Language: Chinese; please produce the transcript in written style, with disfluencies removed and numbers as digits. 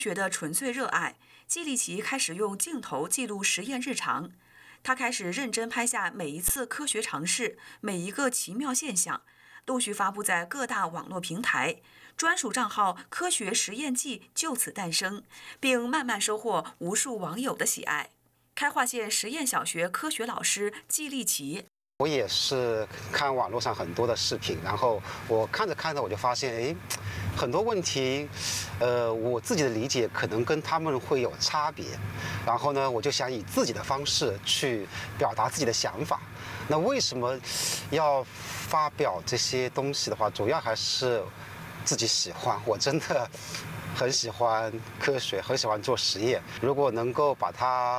学的纯粹热爱，季利奇开始用镜头记录实验日常。他开始认真拍下每一次科学尝试，每一个奇妙现象，陆续发布在各大网络平台。专属账号“科学实验记”就此诞生，并慢慢收获无数网友的喜爱。开化县实验小学科学老师季利奇。 我也是看网络上很多的视频，然后我看着看着我就发现，哎，很多问题，我自己的理解可能跟他们会有差别。然后呢，我就想以自己的方式去表达自己的想法。那为什么要发表这些东西的话，主要还是自己喜欢。我真的很喜欢科学，很喜欢做实验。如果能够把它